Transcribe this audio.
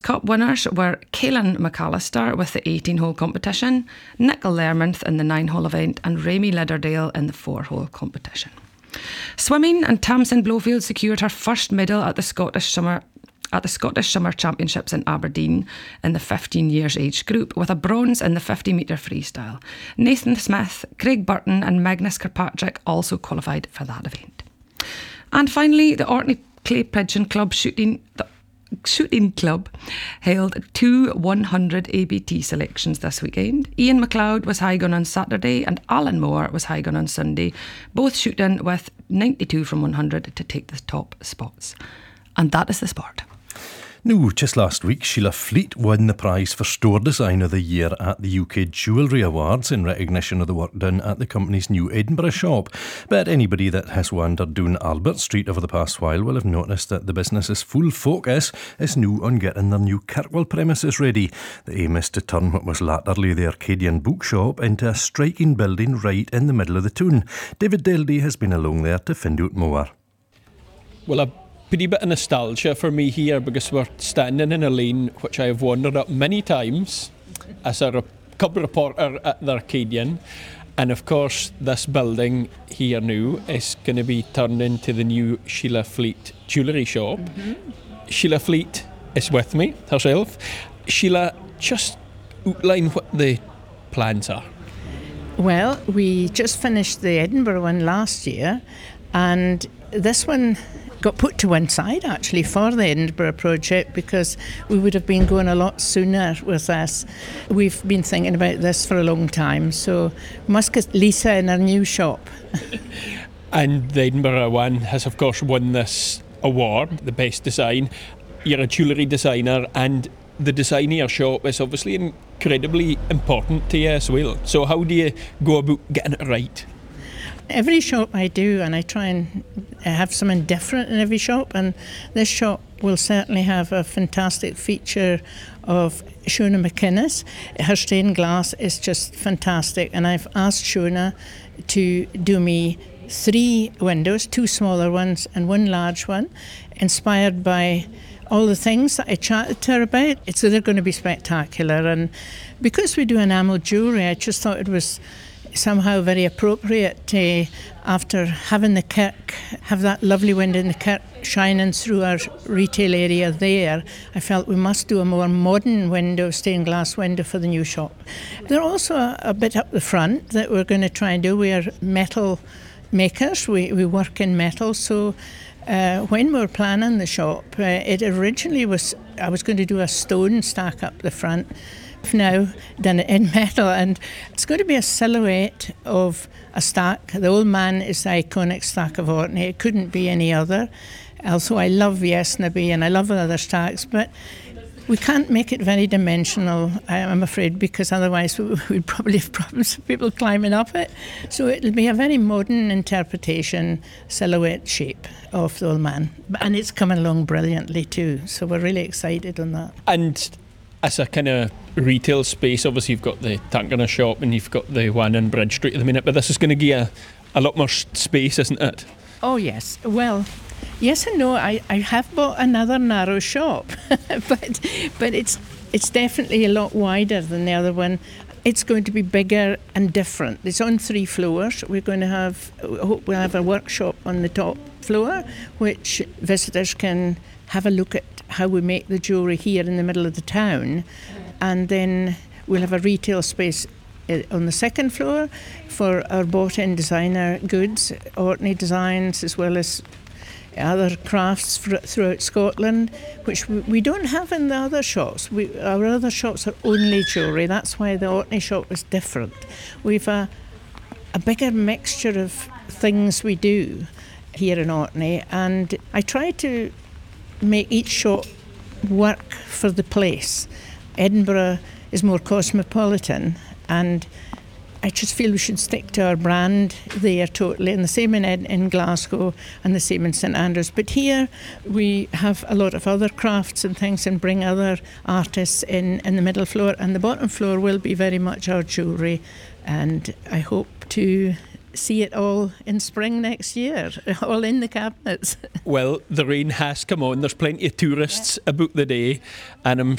Cup winners were Caelan McAllister with the 18-hole competition, Nicol Lermonth in the 9-hole event, and Rami Lidderdale in the 4-hole competition. Swimming, and Tamsin Blofield secured her first medal at the Scottish Summer Championships in Aberdeen in the 15 years age group, with a bronze in the 50-metre freestyle. Nathan Smith, Craig Burton and Magnus Kirkpatrick also qualified for that event. And finally, the Orkney Clay Pigeon Club shooting club held 2 100 ABT selections this weekend. Ian McLeod was high gun on Saturday and Alan Moore was high gun on Sunday, both shooting with 92 from 100 to take the top spots. And that is the sport. No, just last week, Sheila Fleet won the prize for Store Design of the Year at the UK Jewellery Awards in recognition of the work done at the company's new Edinburgh shop. But anybody that has wandered down Albert Street over the past while will have noticed that the business's full focus is now on getting their new Kirkwall premises ready. The aim is to turn what was latterly the Arcadian bookshop into a striking building right in the middle of the town. David Daldy has been along there to find out more. Well, a pretty bit of nostalgia for me here because we're standing in a lane which I have wandered up many times as a cub reporter at the Arcadian, and of course this building here now is going to be turned into the new Sheila Fleet jewellery shop. Sheila Fleet is with me herself. Sheila, just outline what the plans are. Well, we just finished the Edinburgh one last year, and this one got put to one side actually for the Edinburgh project because we would have been going a lot sooner with this. We've been thinking about this for a long time, so we must get Lisa in our new shop. And the Edinburgh one has of course won this award, the best design. You're a jewellery designer and the design of your shop is obviously incredibly important to you as well. So how do you go about getting it right? Every shop I do, and I try and have something different in every shop, and this shop will certainly have a fantastic feature of Shona McInnes. Her stained glass is just fantastic, and I've asked Shona to do me 3 windows, 2 smaller ones and 1 large one, inspired by all the things that I chatted to her about. So they're going to be spectacular, and because we do enamel jewellery, I just thought it was somehow very appropriate to, after having the Kirk, have that lovely window in the Kirk shining through our retail area there. I felt we must do a more modern window, stained glass window for the new shop. There are also a bit up the front that we're going to try and do. We are metal makers, we work in metal, so when we were planning the shop, it originally was, I was going to do a stone stack up the front. Now done it in metal, and it's going to be a silhouette of a stack. The Old Man is the iconic stack of Orkney. It couldn't be any other. Also, I love Yesnaby and I love other stacks, but we can't make it very dimensional, I'm afraid, because otherwise we'd probably have problems with people climbing up it. So it'll be a very modern interpretation, silhouette shape of the Old Man. And it's coming along brilliantly too, so we're really excited on that. And as a kind of retail space, obviously you've got the Tankernagh shop and you've got the one in Bridge Street at the minute, but this is going to give a lot more space, isn't it? Oh yes, well, yes and no. I have bought another narrow shop, but it's definitely a lot wider than the other one. It's going to be bigger and different. It's on 3 floors. We're going to have, I hope we'll have a workshop on the top floor, which visitors can have a look at how we make the jewellery here in the middle of the town, and then we'll have a retail space on the 2nd floor for our bought-in designer goods, Orkney designs, as well as other crafts throughout Scotland, which we don't have in the other shops. Our other shops are only jewellery. That's why the Orkney shop is different. We've a bigger mixture of things we do here in Orkney, and I try to make each shop work for the place. Edinburgh is more cosmopolitan, and I just feel we should stick to our brand there totally, and the same in Glasgow and the same in St Andrews. But here we have a lot of other crafts and things and bring other artists in the middle floor, and the bottom floor will be very much our jewellery, and I hope to see it all in spring next year, all in the cabinets. Well, the rain has come on. There's plenty of tourists about the day, and I'm